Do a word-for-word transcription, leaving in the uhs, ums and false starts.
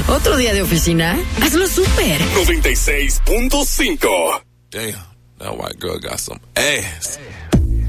¿Otro día de oficina? Hazlo súper. noventa y seis punto cinco. Damn, that white girl got some ass.